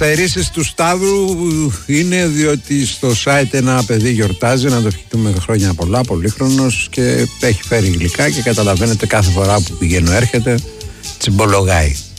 Περίσεις του Σταύρου είναι διότι στο site ένα παιδί γιορτάζει, να το ευχηθούμε χρόνια πολλά, πολύχρονος, και έχει φέρει γλυκά και καταλαβαίνετε κάθε φορά που πηγαίνω έρχεται τσιμπολογάει.